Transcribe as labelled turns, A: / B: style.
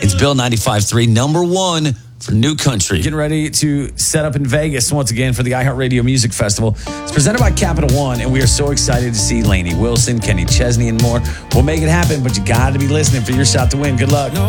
A: It's Bill 95.3, number one for New Country.
B: Getting ready to set up in Vegas once again for the iHeartRadio Music Festival. It's presented by Capital One, and we are so excited to see Lainey Wilson, Kenny Chesney, and more. We'll make it happen, but you got to be listening for your shot to win. Good luck.